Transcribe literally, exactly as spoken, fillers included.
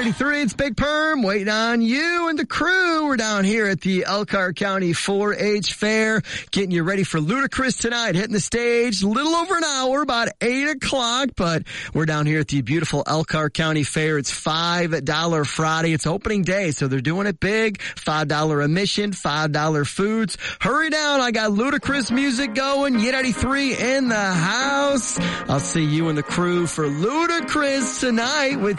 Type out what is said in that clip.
eighty-three, it's Big Perm waiting on you and the crew. We're down here at the Elkhart County four H Fair, getting you ready for Ludacris tonight, hitting the stage a little over an hour, about eight o'clock, but we're down here at the beautiful Elkhart County Fair. It's five dollars Friday. It's opening day, so they're doing it big. five dollars admission, five dollars foods. Hurry down. I got Ludacris music going. Yet eighty-three in the house. I'll see you and the crew for Ludacris tonight with